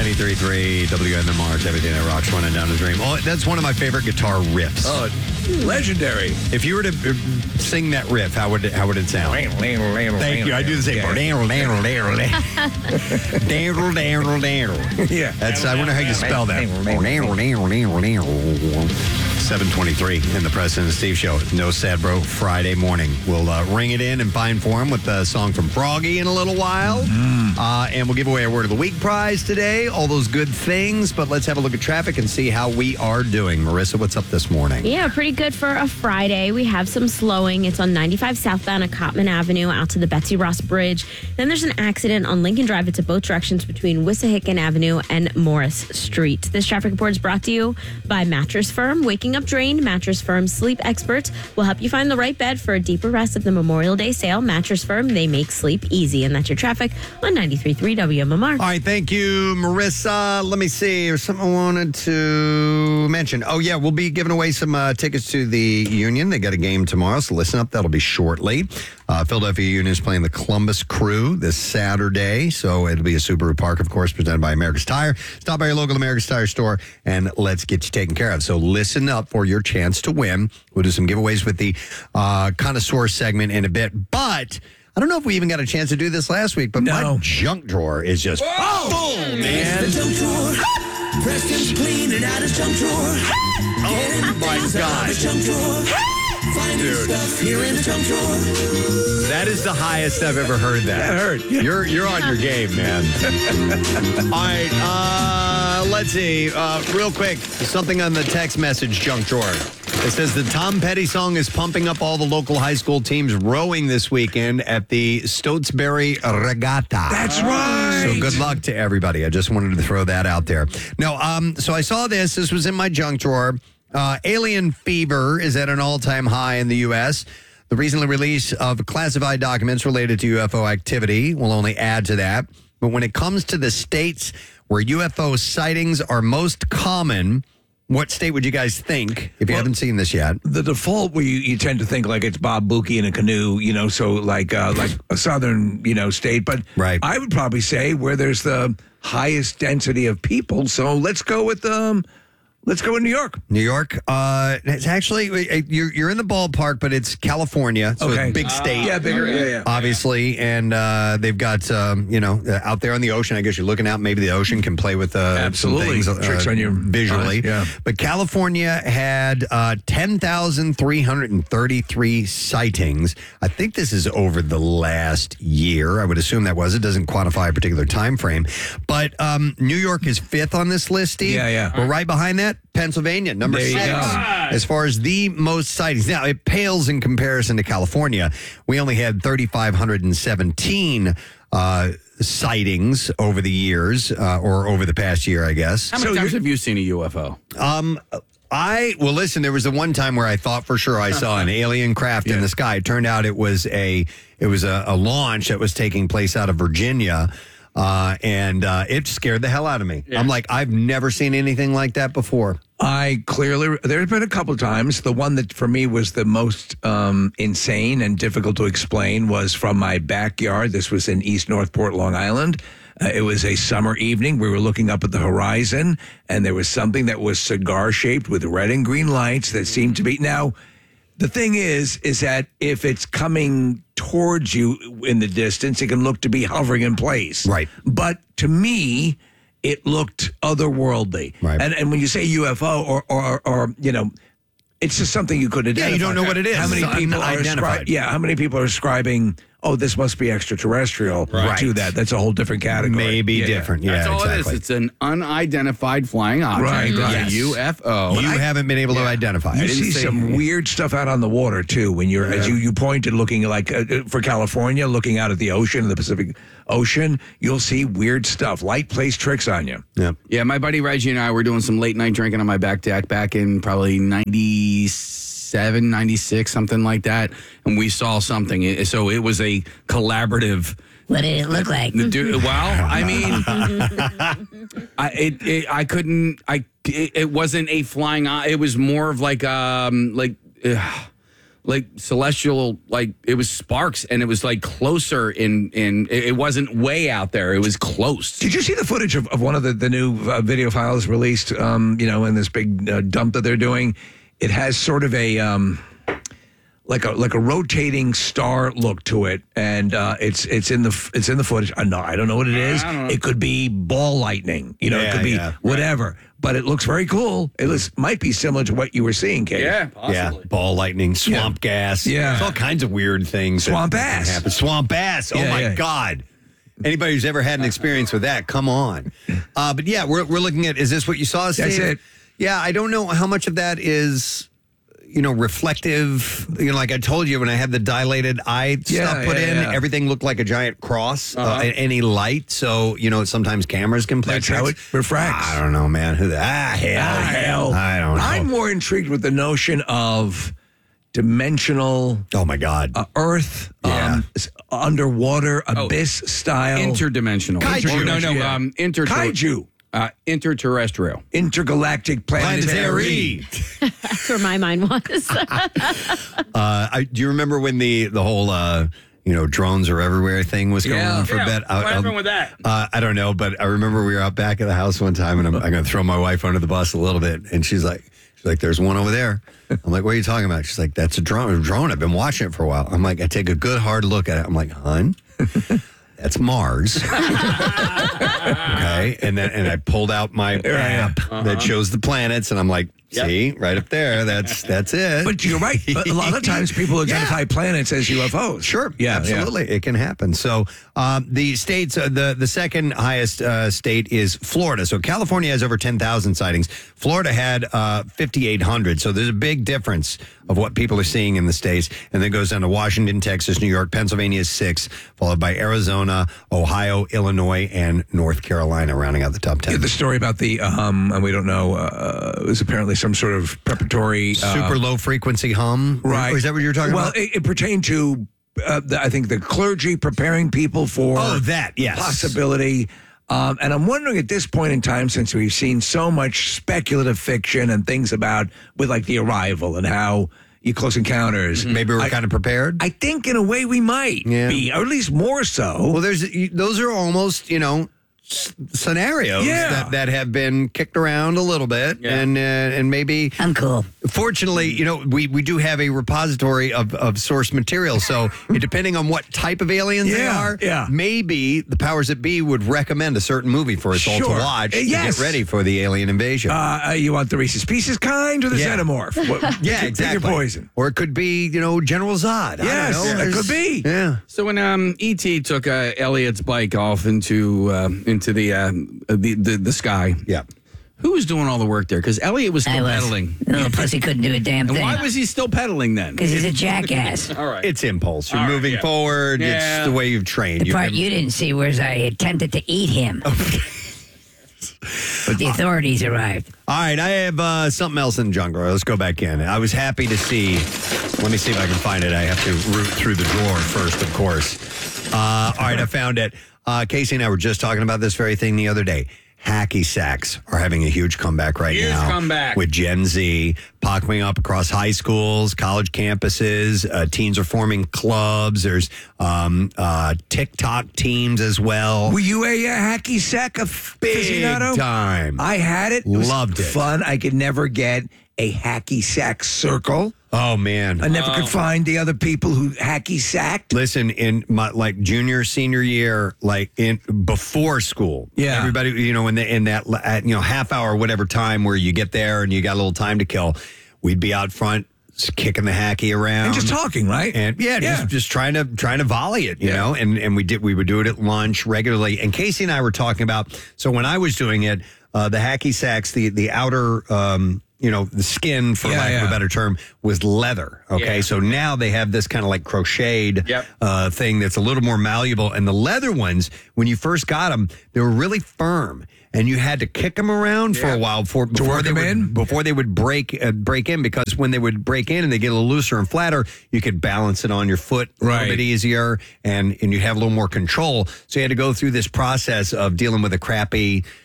93.3 WMMR, everything that rocks, running down the dream. Oh, that's one of my favorite guitar riffs. Oh, legendary. If you were to sing that riff, how would it sound? Thank you. I do the same. Yeah. That's. I wonder how you spell that. 7:23 in the President and Steve Show. No Sad Bro Friday morning. We'll ring it in fine form with a song from Froggy in a little while. And we'll give away our Word of the Week prize today. All those good things. But let's have a look at traffic and see how we are doing. Marissa, what's up this morning? Yeah, pretty good for a Friday. We have some slowing. It's on 95 southbound at Cottman Avenue out to the Betsy Ross Bridge. Then there's an accident on Lincoln Drive. It's at both directions between Wissahickon Avenue and Morris Street. This traffic report is brought to you by Mattress Firm. Waking up drained, Mattress Firm sleep experts will help you find the right bed for a deeper rest at the Memorial Day sale. Mattress Firm, they make sleep easy. And that's your traffic on 93.3 WMMR. All right, thank you, Marissa. Let me see. There's something I wanted to mention. Oh, yeah, we'll be giving away some tickets to the Union. They got a game tomorrow, so listen up. That'll be shortly. Philadelphia Union is playing the Columbus Crew this Saturday, so it'll be a Subaru Park, of course, presented by America's Tire. Stop by your local America's Tire store, and let's get you taken care of. So listen up for your chance to win. We'll do some giveaways with the connoisseur segment in a bit, but I don't know if we even got a chance to do this last week, but my junk drawer is just full, man. It's the junk drawer. Preston's cleaning out his junk drawer. Oh, my God. Junk drawer. Finding stuff here in the junk drawer. That is the highest I've ever heard that. That hurt. Yeah. You're on your game, man. All right, let's see. Real quick, something on the text message junk drawer. It says the Tom Petty song is pumping up all the local high school teams rowing this weekend at the Stotesbury Regatta. That's right. So good luck to everybody. I just wanted to throw that out there. No, so I saw this. This was in my junk drawer. Alien fever is at an all-time high in the U.S. The recent release of classified documents related to UFO activity will only add to that. But when it comes to the states where UFO sightings are most common, what state would you guys think, if you haven't seen this yet? The default, where you tend to think like it's Bob Buki in a canoe, so like a southern, state. But right. I would probably say where there's the highest density of people. So let's go with New York. New York. It's actually, you're in the ballpark, but it's California. So okay. It's a big state. Yeah, bigger. Yeah. Obviously. And they've got, out there on the ocean. I guess you're looking out. Maybe the ocean can play with absolutely some things, tricks on your visually. eyes, yeah. But California had 10,333 sightings. I think this is over the last year. I would assume that was. It doesn't quantify a particular time frame. But New York is fifth on this list, Steve. Yeah. We're right behind that. Pennsylvania, number 6, as far as the most sightings. Now, it pales in comparison to California. We only had 3,517 sightings over the years, or over the past year, I guess. How many times have you seen a UFO? Listen, there was the one time where I thought for sure I saw an alien craft in the sky. It turned out it was a launch that was taking place out of Virginia. And it scared the hell out of me. Yeah. I'm like, I've never seen anything like that before. There's been a couple of times. The one that for me was the most insane and difficult to explain was from my backyard. This was in East Northport, Long Island. It was a summer evening. We were looking up at the horizon, and there was something that was cigar-shaped with red and green lights that seemed to be... Now, the thing is that if it's coming towards you in the distance, it can look to be hovering in place. Right. But to me, it looked otherworldly. Right. And when you say UFO or it's just something you could identify. Yeah, you don't know what it is. How many people are how many people are ascribing, oh, this must be extraterrestrial to that? That's a whole different category. Maybe different. Yeah, that's all exactly. it is. It's an unidentified flying object. Right. Yes. A UFO. You haven't been able to identify You it. see some weird stuff out on the water, too, when you're, as you pointed, looking like, for California, looking out at the ocean, the Pacific Ocean, you'll see weird stuff. Light plays tricks on you. Yeah, my buddy Reggie and I were doing some late night drinking on my back deck back in probably 97, 96, something like that. And we saw something. So it was a collaborative... What did it look like? It wasn't a flying. It was more of like like celestial, like it was sparks, and it was like closer it wasn't way out there. It was close. Did you see the footage of one of the new video files released, in this big dump that they're doing? It has sort of a like a rotating star look to it, and it's in the footage. No, I don't know what it is. It could be ball lightning. It could be whatever. But it looks very cool. It might be similar to what you were seeing, Kate. Yeah, possibly. Yeah, ball lightning, swamp gas. Yeah. There's all kinds of weird things. Swamp that ass. happen. Swamp ass. Oh, my God. Anybody who's ever had an experience with that, come on. But yeah, we're looking at, is this what you saw, Steve? That's it. Yeah, I don't know how much of that is, reflective. Like I told you, when I had the dilated eye stuff put in, everything looked like a giant cross, any light. So, sometimes cameras can play That's tricks. how it refracts. I don't know, man. Hell. I don't know. I'm more intrigued with the notion of dimensional. Oh, my God. Earth, underwater, abyss style. Interdimensional. Kaiju. Kaiju. Interterrestrial. Intergalactic planetary. That's where my mind was. Do you remember when the whole drones are everywhere thing was going on for a bit? What happened with that? I don't know, but I remember we were out back at the house one time, and I'm going to throw my wife under the bus a little bit, and she's like, there's one over there. I'm like, what are you talking about? She's like, that's a drone. I've been watching it for a while. I'm like, I take a good hard look at it. I'm like, hun, that's Mars. Okay. And I pulled out my app that shows the planets, and I'm like, see, right up there. That's it. But you're right. But a lot of times people identify planets as UFOs. Sure. Yeah, absolutely. It can happen. So the states, the second highest state is Florida. So California has over 10,000 sightings. Florida had 5,800. So there's a big difference of what people are seeing in the states. And then it goes down to Washington, Texas, New York, Pennsylvania is 6, followed by Arizona, Ohio, Illinois, and North Carolina, rounding out the top 10. The story about the and we don't know, it was apparently some sort of preparatory super low frequency hum, right? Or is that what you're talking about? Well, it pertained to I think the clergy preparing people for possibility. And I'm wondering at this point in time, since we've seen so much speculative fiction and things about with like the arrival and how you Close Encounters, maybe we're kind of prepared. I think in a way we might be, or at least more so. Well, those are almost scenarios that have been kicked around a little bit, and maybe I'm cool. Fortunately, we do have a repository of source material, so depending on what type of aliens they are, maybe the powers that be would recommend a certain movie for us all to watch to get ready for the alien invasion. You want the Reese's Pieces kind or the Xenomorph? Exactly. Your poison, or it could be General Zod. Yes, I don't know. It could be. Yeah. So when E.T. took Elliot's bike off into the sky, who was doing all the work there? Because Elliot was still pedaling. Little pussy couldn't do a damn thing. Why was he still pedaling then? Because he's a jackass. All right. It's impulse. You're moving forward. Yeah. It's the way you've trained. The part you didn't see was I attempted to eat him. But the authorities arrived. All right, I have something else in the jungle. Let's go back in. I was happy to see. Let me see if I can find it. I have to root through the drawer first, of course. All right, I found it. Casey and I were just talking about this very thing the other day. Hacky sacks are having a huge comeback now. Huge comeback. With Gen Z popping up across high schools, college campuses. Teens are forming clubs. There's TikTok teams as well. Were you a hacky sack aficionado? Big time. I had it. Loved it. Fun. I could never get a hacky sack circle. Oh, man. I never could find the other people who hacky sacked. Listen, in my junior, senior year, before school, everybody, in that half hour, whatever time where you get there and you got a little time to kill, we'd be out front kicking the hacky around and just talking, right? And just trying to volley it, you know. And we would do it at lunch regularly. And Casey and I were talking about, so when I was doing it, the hacky sacks, the outer. The skin, for lack of a better term, was leather. Okay, so now they have this kind of like crocheted thing that's a little more malleable. And the leather ones, when you first got them, they were really firm, and you had to kick them around for a while before they would break in. Because when they would break in and they get a little looser and flatter, you could balance it on your foot a little bit easier, and you have a little more control. So you had to go through this process of dealing with a crappy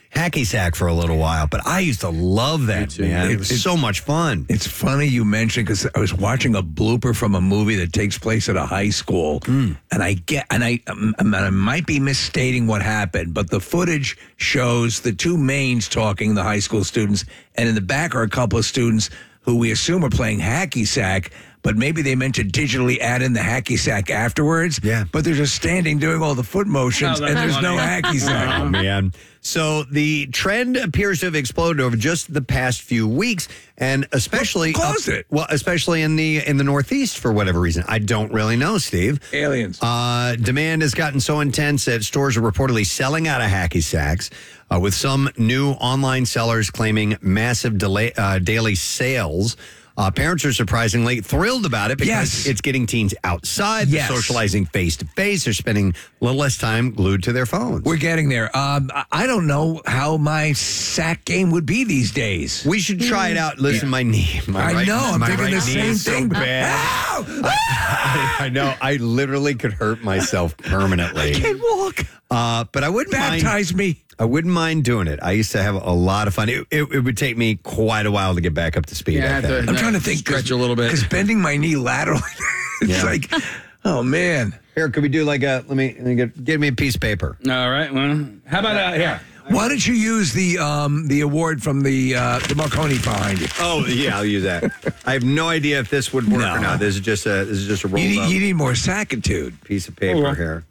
hacky sack for a little while, but I used to love that, man. It was so much fun. It's funny you mentioned because I was watching a blooper from a movie that takes place at a high school, and I might be misstating what happened, but the footage shows the two mains talking, the high school students, and in the back are a couple of students who we assume are playing hacky sack. But maybe they meant to digitally add in the hacky sack afterwards. Yeah. But they're just standing doing all the foot motions, and there's no hacky sack. Oh, man. So the trend appears to have exploded over just the past few weeks, and especially What caused it? Well, especially in the Northeast for whatever reason. I don't really know, Steve. Aliens. Demand has gotten so intense that stores are reportedly selling out of hacky sacks, with some new online sellers claiming massive daily sales. Parents are surprisingly thrilled about it because it's getting teens outside, they're socializing face to face. They're spending a little less time glued to their phones. We're getting there. I don't know how my sack game would be these days. We should try it out. Listen, my knee. I know. I'm thinking the same thing. Bad. I know. I literally could hurt myself permanently. I can't walk. But I wouldn't Baptize me. I wouldn't mind doing it. I used to have a lot of fun. It would take me quite a while to get back up to speed. Yeah, I think. I'm trying to think. Stretch a little bit. Because bending my knee laterally, it's like, oh, man. Here, could we do like a? Let me give me a piece of paper. All right. Well, how about here? Why don't you use the award from the Marconi behind you? Oh yeah, I'll use that. I have no idea if this would work or not. This is just a rolled You up need more sackitude. piece of paper here.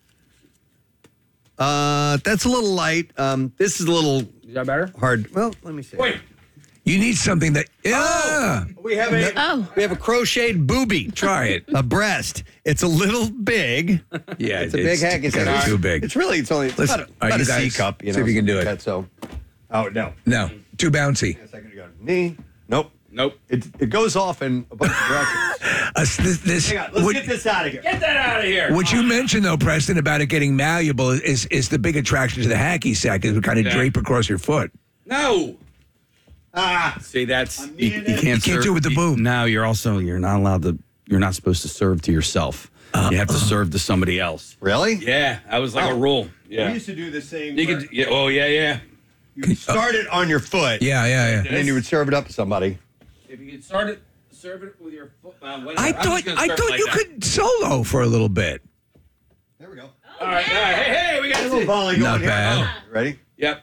That's a little light. This is a little Is that better? hard. Well, let me see. Wait. You need something that. Yeah. We have a crocheted booby. Try it. A breast. It's a little big. Yeah, It's a big hacky sack. It's too big. It's only Let's- about all right, a you C guys, cup. see if you can do it. That, so, oh no, No, too bouncy. a second ago. Knee. Nope. Nope. It goes off in a bunch of directions. Hang on, let's get this out of here. Get that out of here. What you mentioned, though, Preston, about it getting malleable is the big attraction to the hacky sack is it kind of drape across your foot. No. See, that's you can't do it with the boob. No, you're not allowed to. You're not supposed to serve to yourself. You have to serve to somebody else. Really? Yeah, that was like a rule. Yeah. We used to do the same. You could. Yeah, oh yeah. You start it on your foot. Yeah. And then you would serve it up to somebody. If you could serve it with your foot. I thought you could solo for a little bit. There we go. All right. Hey, we got A little volley going Not here. bad. Oh, ready? Yep.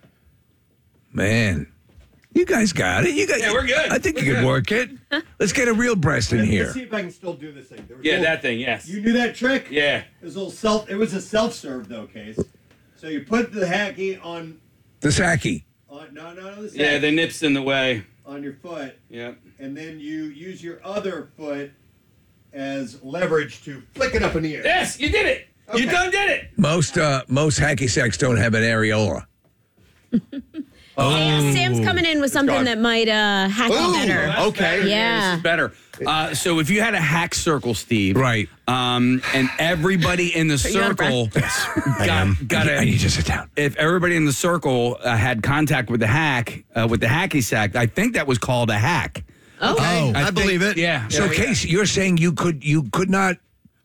Man, you guys got it. Yeah, we're good. I think We're you could good. work it. Let's get a real breast in here. Let's see if I can still do this thing. Yeah, that thing. Yes. You knew that trick? Yeah. It was It was a self-serve though case. So you put the hacky on. The sacky. No, the Yeah, sack the nip's in the way. on your foot, Yep. and then you use your other foot as leverage to flick it up in the air. Yes, you did it. Okay. You done did it. Most hacky sacks don't have an areola. Yeah, Sam's coming in with something that might hack you better. Okay. Yeah. This is better. So if you had a hack circle, Steve, Right. And everybody in the you out of circle got I need to sit down. if everybody in the circle had contact with the hacky sack, I think that was called a hack. Okay. I think- believe it. Yeah. So, Casey, you're saying you could not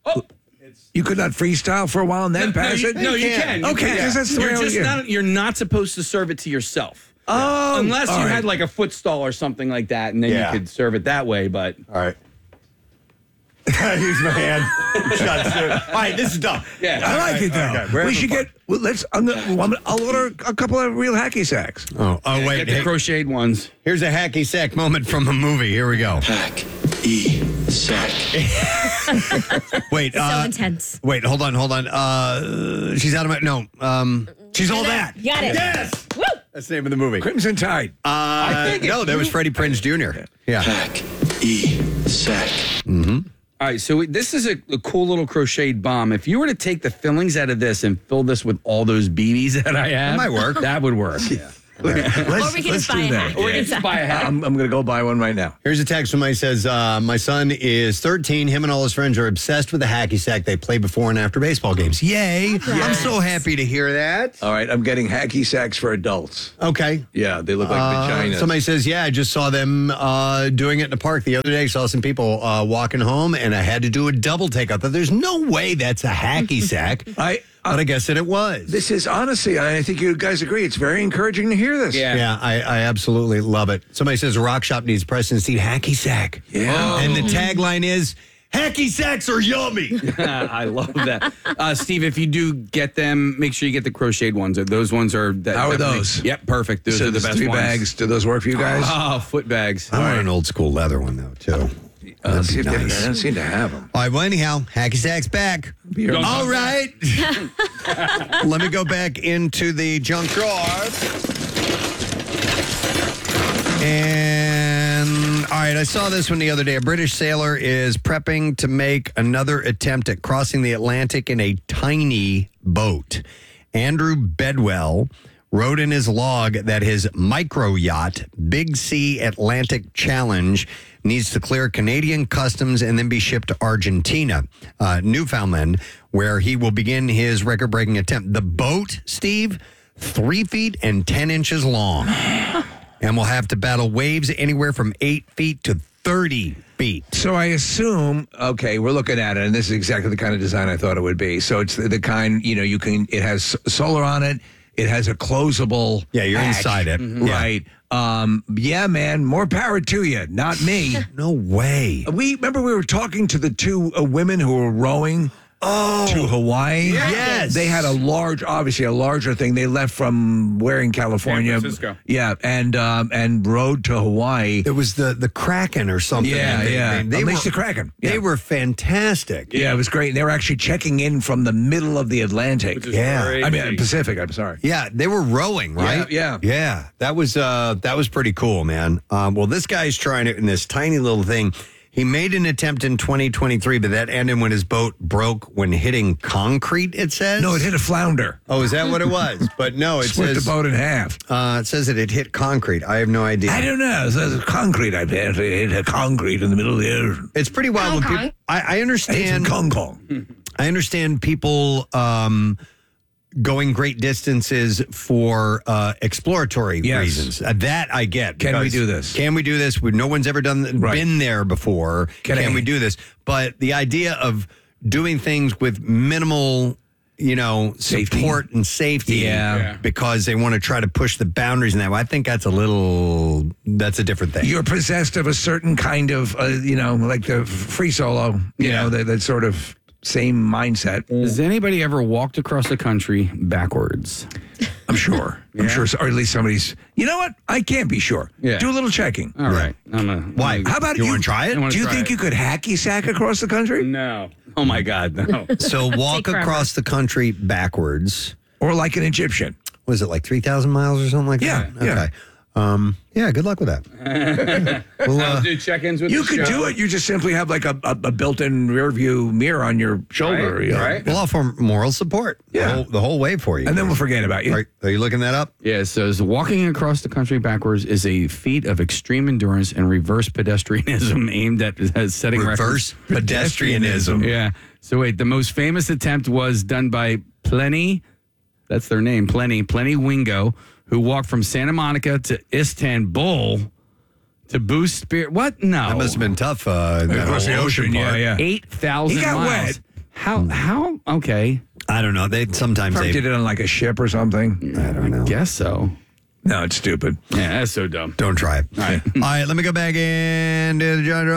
freestyle for a while and then pass it? No, you can. Okay, because that's the way I would get. You're not supposed to serve it to yourself. Oh, Unless you all right. had like a foot stall or something like that, and then Yeah. you could serve it that way. But All right. Use my hand. All right, this is dumb. yeah, I like it though. Okay, we're We having should fun. get. Well, let's. I'll order a couple of real hacky sacks. Oh, wait. get the Hey, crocheted ones. here's a hacky sack moment from a movie. Here we go. Sack. Wait. So intense. Wait. Hold on. She's out of my. No. She's all that. Got it. Yes. Woo! That's the name of the movie. Crimson Tide. No, that was Freddie Prinze Jr. Yeah. Sack. All right, so this is a cool little crocheted bomb. If you were to take the fillings out of this and fill this with all those BBs that I have, That might work. That would work. Yeah. Or we can just buy a hack. Or you can just buy a hat. I'm going to go buy one right now. Here's a text from somebody says, my son is 13. Him and all his friends are obsessed with the hacky sack. They play before and after baseball games. Yay. I'm so happy to hear that. All right, I'm getting hacky sacks for adults. Okay. Yeah, they look like vaginas. Somebody says, yeah, I just saw them doing it in the park the other day. Saw some people walking home, and I had to do a double take. I thought, there's no way that's a hacky sack. but I guess that it was. This is honestly, I think you guys agree, it's very encouraging to hear this. Yeah, I absolutely love it. Somebody says a rock shop needs Preston Seed hacky sack. Yeah. And the tagline is, hacky sacks are yummy. I love that. Steve, if you do get them, make sure you get the crocheted ones. Those ones are... How are those? Yep, perfect. Those are the best 3 ones. bags. Do those work for you guys? Oh, foot bags. I want an old school leather one, though, too. That'd be I nice. don't seem to have them. All right, well, anyhow, hacky sack's back. All right. Let me go back into the junk drawer. And, all right, I saw this one the other day. A British sailor is prepping to make another attempt at crossing the Atlantic in a tiny boat. Andrew Bedwell wrote in his log that his micro yacht, Big Sea Atlantic Challenge, needs to clear Canadian customs and then be shipped to Argentina, Newfoundland, where he will begin his record-breaking attempt. The boat, Steve, 3 feet and 10 inches long, and will have to battle waves anywhere from 8 feet to 30 feet. So I assume, okay, we're looking at it, and this is exactly the kind of design I thought it would be. So it's the kind, it has solar on it. It has a closable Yeah, you're hatch, inside it. Right. Yeah, man, more power to you, not me. No way. We were talking to the 2 women who were rowing to Hawaii. Yes. They had obviously a larger thing. They left from where in California? San Francisco. Yeah, and rode to Hawaii. It was the Kraken or something. Yeah, They Unleash were, the Kraken. They Yeah. were fantastic. Yeah, it was great. They were actually checking in from the middle of the Atlantic. Yeah. I mean, Pacific, I'm sorry. Yeah, they were rowing, right? Yeah. That was pretty cool, man. Well, this guy's trying it in this tiny little thing. He made an attempt in 2023, but that ended when his boat broke when hitting concrete, it says. No, it hit a flounder. Oh, is that what it was? But no, it Split says the boat in half. it says that it hit concrete. I have no idea. I don't know. It's concrete. I bet it hit a concrete in the middle of the air. It's pretty wild when people. I It's understand. in Hong Kong. I understand people going great distances for exploratory Yes. reasons. That I get. Can we because do this? Can we do this? No one's ever Right. been there before. Can we do this? But the idea of doing things with minimal, Safety. support and safety, Yeah. because they want to try to push the boundaries in that way. I think that's a different thing. You're possessed of a certain kind of, like the free solo, that sort of same mindset. Has anybody ever walked across the country backwards? I'm sure. I'm sure. Or at least somebody's, you know what? I can't be sure. Yeah. Do a little checking. All right. Why? How about you want to try it? I wanna Do you try think it. you could hacky sack across the country? No. Oh, my God, no. So walk forever. across the country backwards. Or like an Egyptian? Was it like 3,000 miles or something like Yeah, that? yeah. Okay. Yeah, good luck with that. I'll do check-ins with You the could show. do it. You just simply have like a built-in rear view mirror on your shoulder. Right, you know? right. We'll offer moral support Yeah. the whole way for you. And then we'll forget about you. Are you looking that up? Yeah, it says walking across the country backwards is a feat of extreme endurance and reverse pedestrianism aimed at setting Reverse records. pedestrianism. Yeah. So wait, the most famous attempt was done by Pliny. That's their name, Pliny Wingo, who walked from Santa Monica to Istanbul to boost spirit. What? No. That must have been tough. That Across the whole ocean, part. yeah. 8,000 He got miles. wet. How? Okay. I don't know. Sometimes Probably did it on like a ship or something. I don't know. Guess so. No, it's stupid. Yeah, that's so dumb. Don't try it. All right. All right, let me go back into the genre.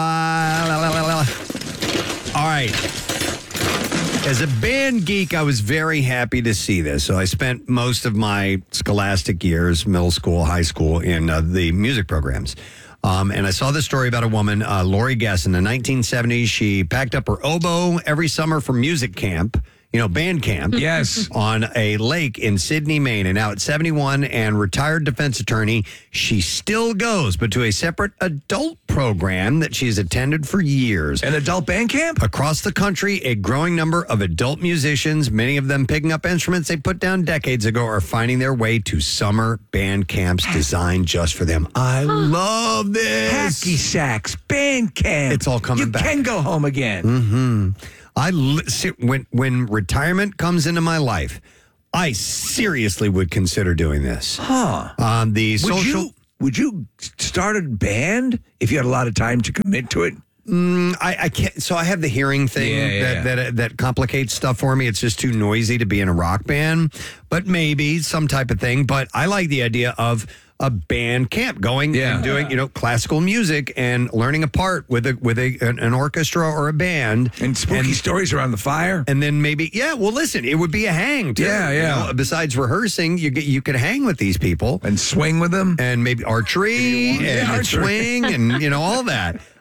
All right. As a band geek, I was very happy to see this. So I spent most of my scholastic years, middle school, high school, in the music programs. And I saw this story about a woman, Lori Guess, in the 1970s. She packed up her oboe every summer for music camp, band camp. Yes. On a lake in Sydney, Maine. And now at 71 and retired defense attorney, she still goes, but to a separate adult program that she's attended for years. An adult band camp? Across the country, a growing number of adult musicians, many of them picking up instruments they put down decades ago, are finding their way to summer band camps designed just for them. I love this. Hacky sacks, band camp. It's all coming back. You can go home again. When retirement comes into my life, I seriously would consider doing this. The social. Would you start a band if you had a lot of time to commit to it? I can't. So I have the hearing thing that complicates stuff for me. It's just too noisy to be in a rock band, but maybe some type of thing. But I like the idea of a band camp going and doing, classical music and learning a part with an orchestra or a band and spooky stories around the fire. And then maybe, well, listen, it would be a hang too. Besides rehearsing, you could hang with these people and swing with them, and maybe archery and swing and all that.